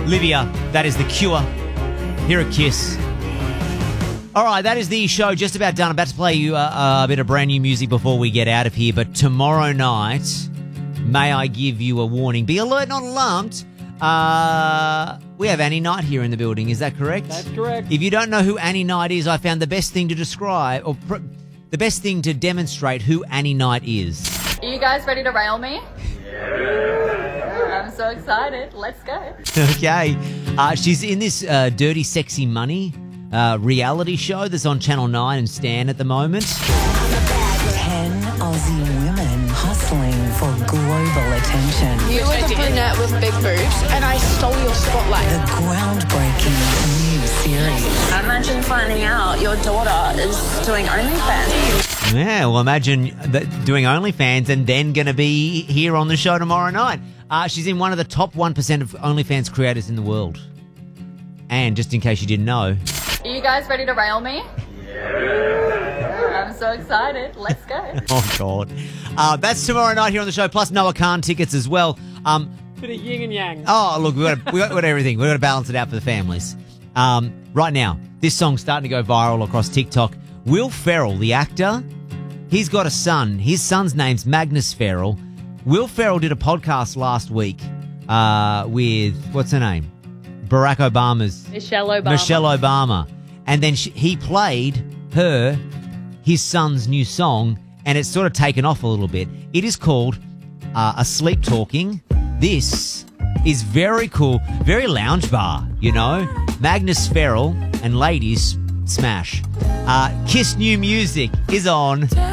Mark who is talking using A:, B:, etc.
A: Livia, that is The Cure. Here at Kiss. All right, that is the show just about done. I'm about to play you a bit of brand new music before we get out of here. But tomorrow night, may I give you a warning? Be alert, not alarmed. We have Annie Knight here in the building. Is that correct?
B: That's correct.
A: If you don't know who Annie Knight is, I found the best thing to describe, or the best thing to demonstrate who Annie Knight is.
C: Are you guys ready to rail me? I'm so excited. Let's go.
A: Okay. She's in this Dirty Sexy Money reality show that's on Channel 9 and Stan at the moment.
D: 10 Aussie women hustling for global attention.
E: You were the brunette with big boobs, and I stole your spotlight.
D: The groundbreaking new series.
E: Imagine finding out your daughter is doing OnlyFans.
A: Yeah, well, imagine that doing OnlyFans and then going to be here on the show tomorrow night. She's in one of the top 1% of OnlyFans creators in the world. And just in case you didn't know...
C: Are you guys ready to rail me? I'm so excited. Let's go.
A: Oh, God. That's tomorrow night here on the show, plus Noah Khan tickets as well.
B: Bit of yin and yang.
A: Oh, look, we got everything. We've got to balance it out for the families. Right now, this song's starting to go viral across TikTok. Will Ferrell, the actor, he's got a son. His son's name's Magnus Ferrell. Will Ferrell did a podcast last week with, what's her name? Barack Obama's...
F: Michelle
A: Obama. And then he played his son's new song, and it's sort of taken off a little bit. It is called Asleep Talking. This is very cool, very lounge bar, you know. Magnus Ferrell and ladies smash. Kiss new music is on.